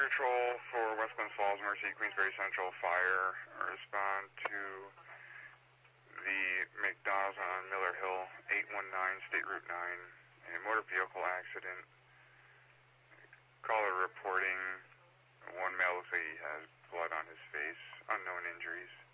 Patrol for West Glens Falls, Mercy, Queensbury Central Fire. Respond to the McDonald's on Miller Hill, 819 State Route 9. A motor vehicle accident. Caller reporting one male looks like he has blood on his face. Unknown injuries.